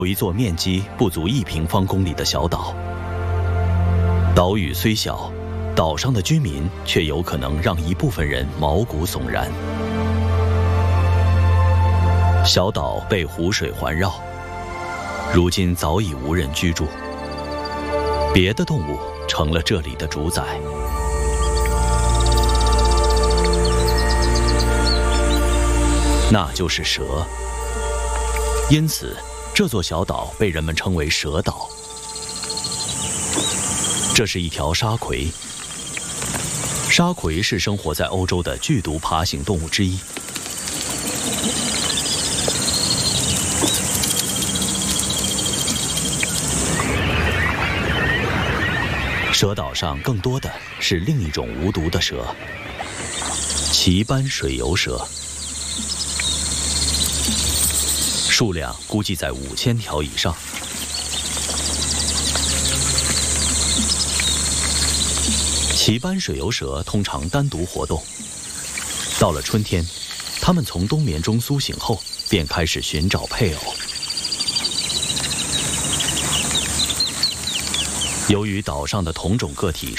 有一座面积不足1平方公里的小岛。岛屿虽小，岛上的居民却有可能让一部分人毛骨悚然。小岛被湖水环绕，如今早已无人居住，别的动物成了这里的主宰。那就是蛇，因此这座小岛被人们称为蛇岛。这是一条沙葵，沙葵是生活在欧洲的剧毒爬行动物之一。蛇岛上更多的是另一种无毒的蛇——奇斑水游蛇，数量估计在5000条以上。奇斑水游蛇通常单独活动，到了春天，它们从冬眠中苏醒后，便开始寻找配偶。由于岛上的同种个体